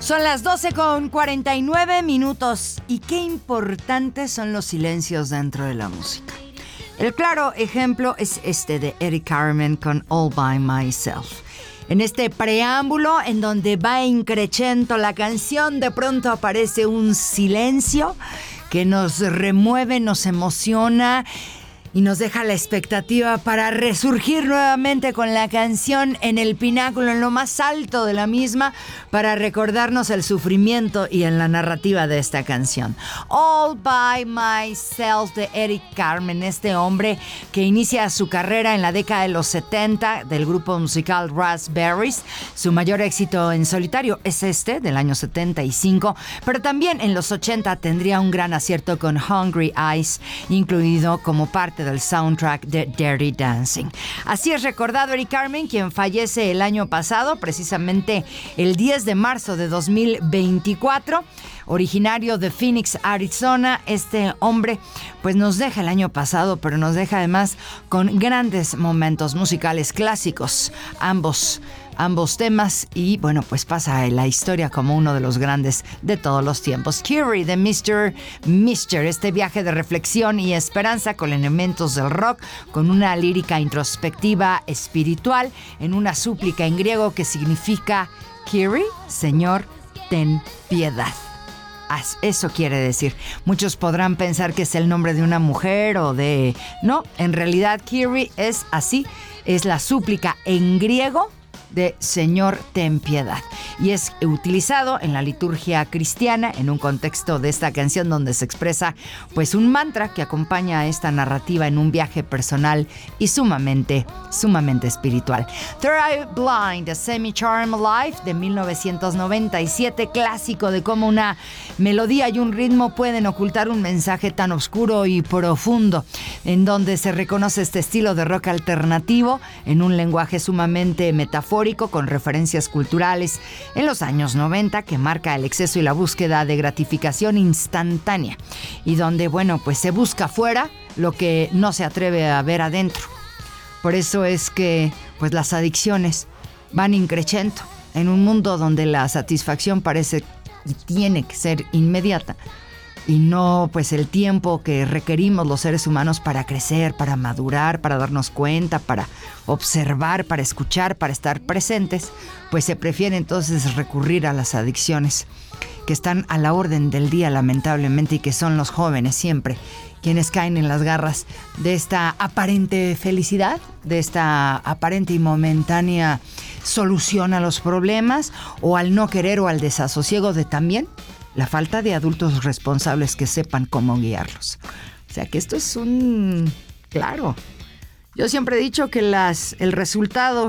Son las 12:49 y qué importantes son los silencios dentro de la música. El claro ejemplo es este de Eric Carmen con All By Myself. En este preámbulo en donde va increciendo la canción, de pronto aparece un silencio que nos remueve, nos emociona y nos deja la expectativa para resurgir nuevamente con la canción en el pináculo, en lo más alto de la misma, para recordarnos el sufrimiento y en la narrativa de esta canción. All By Myself de Eric Carmen, este hombre que inicia su carrera en la década de los 70 del grupo musical Raspberries. Su mayor éxito en solitario es este, del año 75, pero también en los 80 tendría un gran acierto con Hungry Eyes, incluido como parte del soundtrack de Dirty Dancing. Así es recordado Eric Carmen, quien fallece el año pasado, precisamente el 10 de marzo de 2024, originario de Phoenix, Arizona. Este hombre pues nos deja el año pasado, pero nos deja además con grandes momentos musicales clásicos, ambos temas, y bueno, pues pasa en la historia como uno de los grandes de todos los tiempos. Curie de Mr. este viaje de reflexión y esperanza con elementos del rock, con una lírica introspectiva espiritual, en una súplica en griego que significa Kyrie, Señor, ten piedad. Eso quiere decir. Muchos podrán pensar que es el nombre de una mujer o de... No, en realidad Kyrie es así, es la súplica en griego de Señor, ten piedad. Y es utilizado en la liturgia cristiana en un contexto de esta canción donde se expresa pues un mantra que acompaña a esta narrativa en un viaje personal y sumamente espiritual. Third Eye Blind, A Semi-Charmed Life de 1997, clásico de cómo una melodía y un ritmo pueden ocultar un mensaje tan oscuro y profundo, en donde se reconoce este estilo de rock alternativo en un lenguaje sumamente metafórico, con referencias culturales en los años 90, que marca el exceso y la búsqueda de gratificación instantánea, y donde, bueno, pues se busca afuera lo que no se atreve a ver adentro. Por eso es que pues las adicciones van increciendo en un mundo donde la satisfacción parece y tiene que ser inmediata, y no pues el tiempo que requerimos los seres humanos para crecer, para madurar, para darnos cuenta, para observar, para escuchar, para estar presentes, pues se prefiere entonces recurrir a las adicciones que están a la orden del día, lamentablemente, y que son los jóvenes siempre quienes caen en las garras de esta aparente felicidad, de esta aparente y momentánea solución a los problemas, o al no querer o al desasosiego de también la falta de adultos responsables que sepan cómo guiarlos. O sea que esto es un... Claro, yo siempre he dicho que el resultado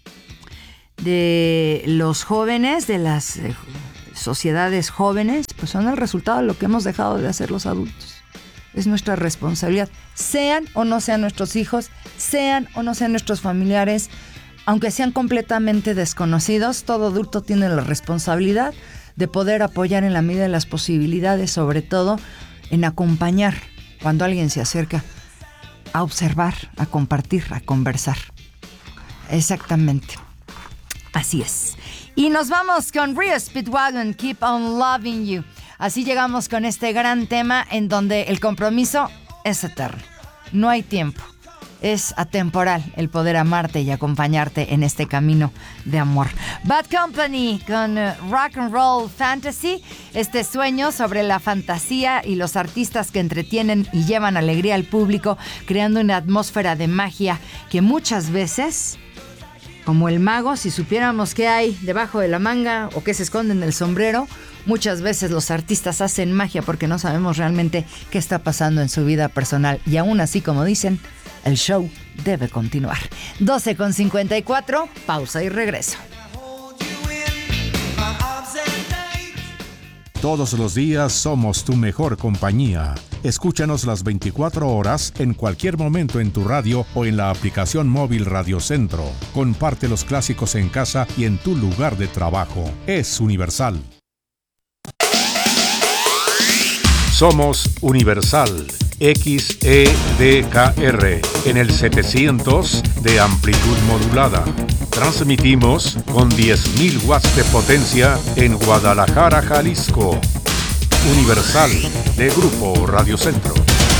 de los jóvenes, de las sociedades jóvenes, pues son el resultado de lo que hemos dejado de hacer los adultos. Es nuestra responsabilidad, sean o no sean nuestros hijos, sean o no sean nuestros familiares, aunque sean completamente desconocidos, todo adulto tiene la responsabilidad de poder apoyar en la medida de las posibilidades, sobre todo en acompañar cuando alguien se acerca, a observar, a compartir, a conversar. Exactamente. Así es. Y nos vamos con Rhea Speedwagon, Keep on Loving You. Así llegamos con este gran tema en donde el compromiso es eterno. No hay tiempo. Es atemporal el poder amarte y acompañarte en este camino de amor. Bad Company con Rock and Roll Fantasy, este sueño sobre la fantasía y los artistas que entretienen y llevan alegría al público, creando una atmósfera de magia que muchas veces, como el mago, si supiéramos qué hay debajo de la manga o qué se esconde en el sombrero, muchas veces los artistas hacen magia porque no sabemos realmente qué está pasando en su vida personal. Y aún así, como dicen, el show debe continuar. 12:54, pausa y regreso. Todos los días somos tu mejor compañía. Escúchanos las 24 horas en cualquier momento en tu radio o en la aplicación móvil Radio Centro. Comparte los clásicos en casa y en tu lugar de trabajo. Es Universal. Somos Universal. XEDKR en el 700 de amplitud modulada, Transmitimos con 10.000 watts de potencia en Guadalajara, Jalisco. Universal de Grupo Radio Centro.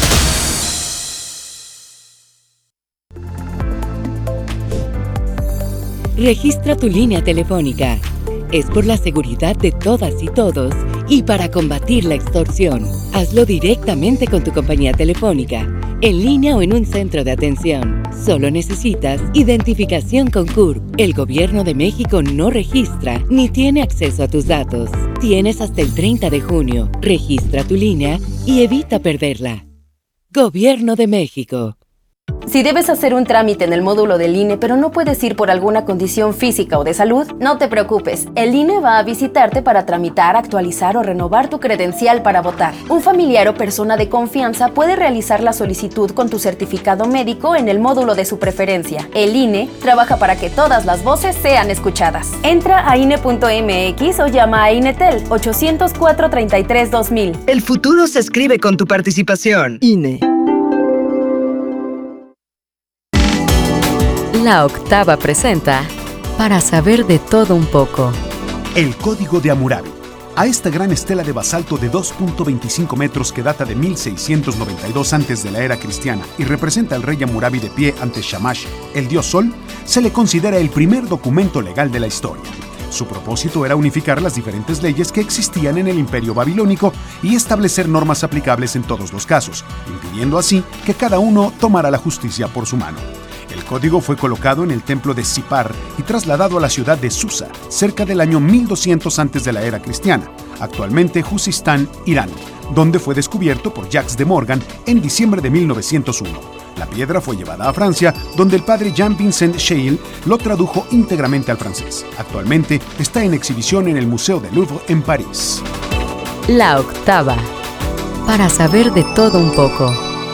Registra tu línea telefónica. Es por la seguridad de todas y todos y para combatir la extorsión. Hazlo directamente con tu compañía telefónica, en línea o en un centro de atención. Solo necesitas identificación con CURP. El Gobierno de México no registra ni tiene acceso a tus datos. Tienes hasta el 30 de junio. Registra tu línea y evita perderla. Gobierno de México. Si debes hacer un trámite en el módulo del INE, pero no puedes ir por alguna condición física o de salud, no te preocupes. El INE va a visitarte para tramitar, actualizar o renovar tu credencial para votar. Un familiar o persona de confianza puede realizar la solicitud con tu certificado médico en el módulo de su preferencia. El INE trabaja para que todas las voces sean escuchadas. Entra a INE.mx o llama a INETEL 804-33-2000. El futuro se escribe con tu participación. INE. La Octava presenta Para saber de todo un poco. El Código de Hammurabi. A esta gran estela de basalto de 2.25 metros que data de 1692 antes de la era cristiana y representa al rey Hammurabi de pie ante Shamash, el dios Sol, se le considera el primer documento legal de la historia. Su propósito era unificar las diferentes leyes que existían en el Imperio Babilónico y establecer normas aplicables en todos los casos, impidiendo así que cada uno tomara la justicia por su mano. El código fue colocado en el templo de Sipar y trasladado a la ciudad de Susa, cerca del año 1200 antes de la era cristiana, actualmente Juzistán, Irán, donde fue descubierto por Jacques de Morgan en diciembre de 1901. La piedra fue llevada a Francia, donde el padre Jean-Vincent Scheil lo tradujo íntegramente al francés. Actualmente está en exhibición en el Museo del Louvre en París. La Octava. Para saber de todo un poco.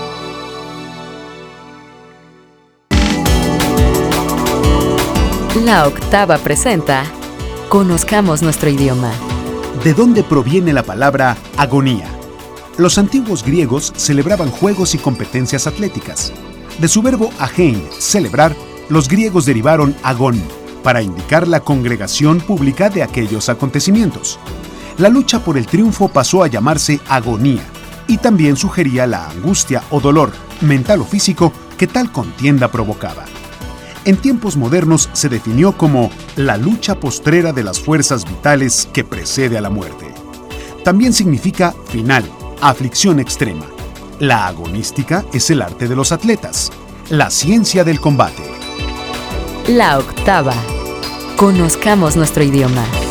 La Octava presenta Conozcamos nuestro idioma. ¿De dónde proviene la palabra agonía? Los antiguos griegos celebraban juegos y competencias atléticas. De su verbo agein, celebrar, los griegos derivaron agón, para indicar la congregación pública de aquellos acontecimientos. La lucha por el triunfo pasó a llamarse agonía, y también sugería la angustia o dolor, mental o físico, que tal contienda provocaba. En tiempos modernos se definió como la lucha postrera de las fuerzas vitales que precede a la muerte. También significa final, aflicción extrema. La agonística es el arte de los atletas, la ciencia del combate. La Octava. Conozcamos nuestro idioma.